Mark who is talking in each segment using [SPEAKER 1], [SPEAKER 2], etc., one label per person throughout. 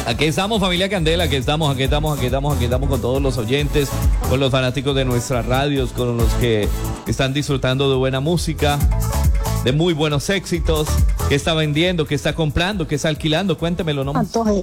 [SPEAKER 1] Aquí estamos, familia Candela, aquí estamos con todos los oyentes, con los fanáticos de nuestras radios, con los que están disfrutando de buena música, de muy buenos éxitos. ¿Qué está vendiendo? ¿Qué está comprando? ¿Qué está alquilando? Cuéntemelo nomás.
[SPEAKER 2] Antoje.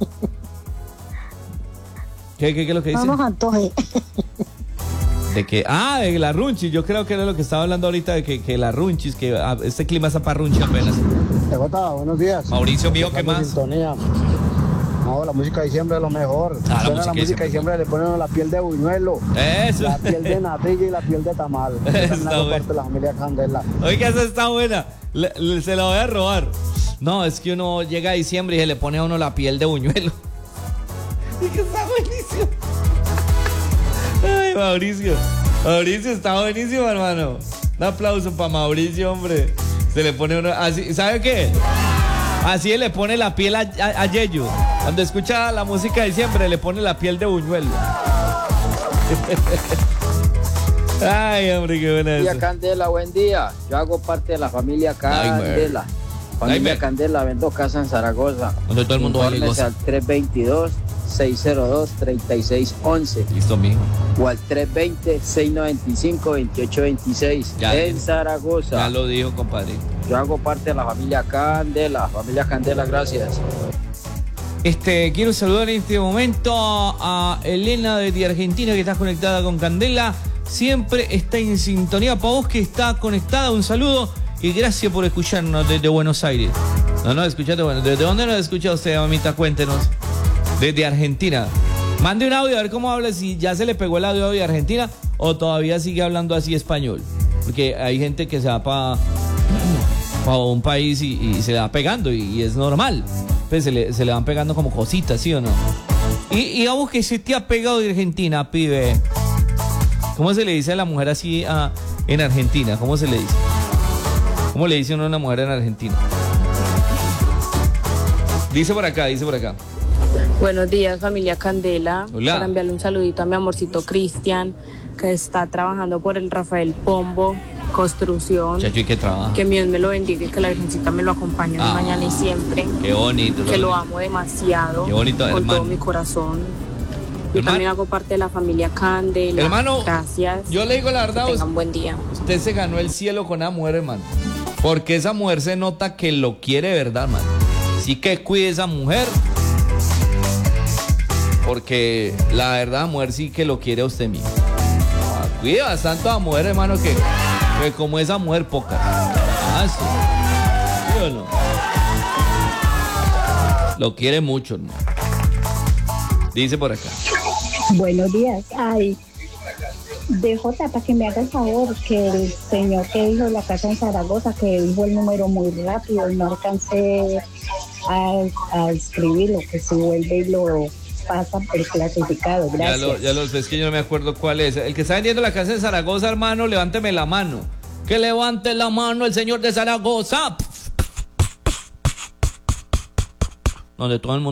[SPEAKER 1] ¿Qué es lo que dice?
[SPEAKER 2] No nos antoje.
[SPEAKER 1] De que, de la runchis, yo creo que era lo que estaba hablando ahorita, de que la runchis, que este clima está para runchis apenas.
[SPEAKER 3] Tegota, buenos días.
[SPEAKER 1] Mauricio mío, ¿qué más?
[SPEAKER 3] Sintonía. No, la música de diciembre es lo mejor. Suena la música de diciembre, le ponen la piel de buñuelo.
[SPEAKER 1] Eso.
[SPEAKER 3] La piel de natilla y la piel de tamal.
[SPEAKER 1] Está bueno.
[SPEAKER 3] Parte de la familia Candela.
[SPEAKER 1] Oiga, esa está buena. Se la voy a robar. No, es que uno llega a diciembre y se le pone a uno la piel de buñuelo. Es que está buenísimo. Ay, Mauricio. Mauricio está buenísimo, hermano. Un aplauso para Mauricio, hombre. Se le pone uno así, ¿sabe qué? Así le pone la piel a Yeyo. Cuando escucha la música de diciembre, le pone la piel de buñuelo. Ay, hombre, qué buena
[SPEAKER 4] Familia
[SPEAKER 1] eso.
[SPEAKER 4] Candela, buen día. Yo hago parte de la familia Candela. Familia Candela, vendo casa en Zaragoza.
[SPEAKER 1] Donde todo el mundo vale
[SPEAKER 4] Infórmese al 322-602-3611.
[SPEAKER 1] Listo, mijo.
[SPEAKER 4] O al 320-695-2826 en Zaragoza.
[SPEAKER 1] Ya lo dijo, compadre.
[SPEAKER 4] Yo hago parte de la familia Candela. Familia Candela, gracias.
[SPEAKER 1] Quiero saludar en este momento a Elena de Argentina, que está conectada con Candela. Siempre está en sintonía. Para vos que está conectada, un saludo y gracias por escucharnos desde Buenos Aires. No, escuchate, bueno. ¿Desde dónde nos escucha usted, mamita? Cuéntenos. Desde Argentina. Mande un audio a ver cómo habla, si ya se le pegó el audio de Argentina o todavía sigue hablando así español. Porque hay gente que se va para un país y se le va pegando y es normal. Pues se le van pegando como cositas, ¿sí o no? Y a vos que se te ha pegado de Argentina, pibe. ¿Cómo se le dice a la mujer así en Argentina? ¿Cómo se le dice? ¿Cómo le dice uno a una mujer en Argentina? Dice por acá.
[SPEAKER 5] Buenos días, familia Candela.
[SPEAKER 1] Hola.
[SPEAKER 5] Para enviarle un saludito a mi amorcito Cristian, que está trabajando por el Rafael Pombo Construcción.
[SPEAKER 1] Chacho, ¿y qué trabaja?
[SPEAKER 5] Que Dios me lo bendiga y que la Virgencita me lo acompañe mañana y siempre.
[SPEAKER 1] Qué bonito.
[SPEAKER 5] Que lo amo demasiado.
[SPEAKER 1] Qué bonito,
[SPEAKER 5] con
[SPEAKER 1] hermano.
[SPEAKER 5] todo mi corazón. Yo
[SPEAKER 1] Hermano.
[SPEAKER 5] también hago parte de la familia Candela.
[SPEAKER 1] Hermano,
[SPEAKER 5] gracias.
[SPEAKER 1] Yo le digo la verdad.
[SPEAKER 5] Que tengan buen día.
[SPEAKER 1] Usted se ganó el cielo con esa mujer, hermano. Porque esa mujer se nota que lo quiere de verdad, hermano. Así que cuide esa mujer. Porque la verdad, la mujer sí que lo quiere a usted mismo. Cuide bastante a la mujer, hermano, que como esa mujer, pocas. Sí. ¿Sí o no? Lo quiere mucho, hermano. Dice por acá.
[SPEAKER 6] Buenos días. Ay, DJ, para que me haga el favor, que el señor que dijo la casa en Zaragoza, que dijo el número muy rápido y no alcancé a escribirlo, que si vuelve y lo pasa el clasificado. Gracias.
[SPEAKER 1] Ya lo sé, es que yo no me acuerdo cuál es. El que está vendiendo la casa en Zaragoza, hermano, levánteme la mano. Que levante la mano el señor de Zaragoza. Donde todo el mundo